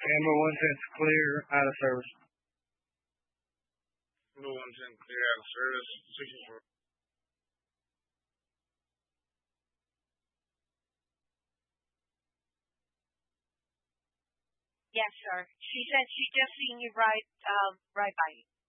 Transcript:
Number 110's clear, out of service. Number 110 clear out of service. 64. Yes, sir. She said she just seen you right by.